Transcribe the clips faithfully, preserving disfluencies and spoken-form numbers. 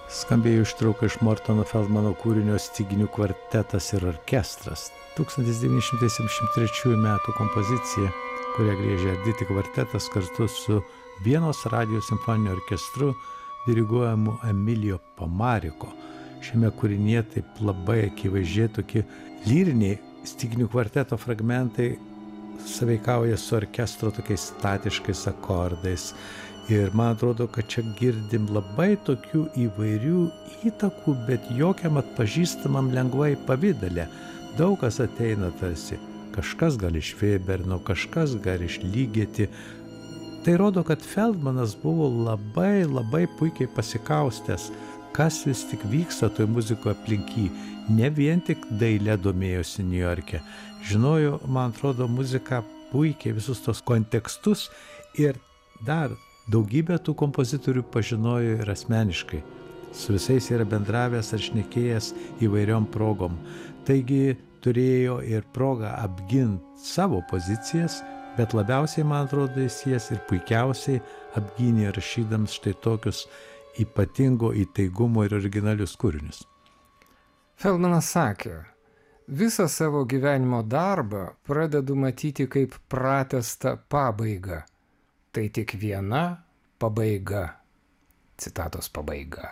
Skambėjo ištrauka iš Mortono Feldmano kūrinio Styginių kvartetas ir orkestras. tūkstantis devyni šimtai septyniasdešimt trečiųjų metų kompozicija, kurią griežė Arditi kvartetas kartu su Vienos radijo simfoniniu orkestru diriguojamu Emilio Pamariko. Šiame kūrinyje taip labai akivaizdžiai tokie lyriniai Styginių kvarteto fragmentai sąveikauja su orkestro tokiais statiškais akordais. Ir man atrodo, kad čia girdim labai tokių įvairių įtakų, bet jokiam atpažįstamam lengvai pavidale. Daug kas ateina tarsi, kažkas gal iš Weberno, kažkas gal iš Ligeti. Tai rodo, kad Feldmanas buvo labai, labai puikiai pasikaustęs, kas vis tik vyksta toj muzikoje aplink jį. Ne vien tik dailė domėjosi Niujorke. Žinojo, man atrodo, muziką puikiai, visus tos kontekstus ir dar daugybę tų kompozitorių pažinojo ir asmeniškai. Su visais yra bendravęs ar šnekėjęs įvairiom progom. Taigi turėjo ir progą apginti savo pozicijas, bet labiausiai, man atrodo, jis jas ir puikiausiai apgynė rašydams štai tokius ypatingo įtaigumo ir originalius kūrinius. Feldmanas sakė, visą savo gyvenimo darbą pradedu matyti kaip pratęstą pabaigą. Tai tik viena pabaiga. Citatos pabaiga.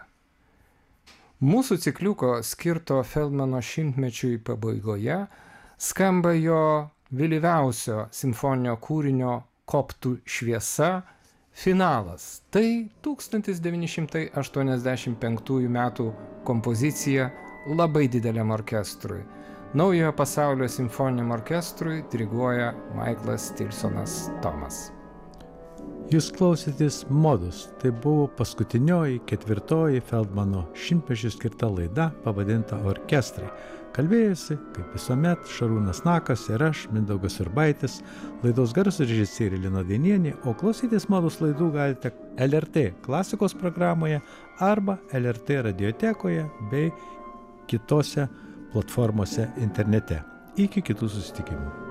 Mūsų cikliuko skirto Feldmano šimtmečiui pabaigoje skamba jo vėlyviausio simfoninio kūrinio Koptų šviesa finalas. Tai tūkstantis devyni šimtai aštuoniasdešimt penktųjų metų kompozicija labai dideliam orkestrui. Naujojo pasaulio simfoniniam orkestrui diriguoja Maiklas Tilsonas Thomas. Jūs klausytės Modus. Tai buvo paskutinioji, ketvirtoji Feldmano šimtmečiui skirta laida pavadinta Orkestrai. Kalbėjusi, kaip visuomet, Šarūnas Nakas ir aš, Mindaugas Urbaitis, laidos garso režisierė Lina Dainienė, o klausytis Modus laidų galite L R T klasikos programoje arba L R T radiotekoje bei kitose platformose internete. Iki kitų susitikimų.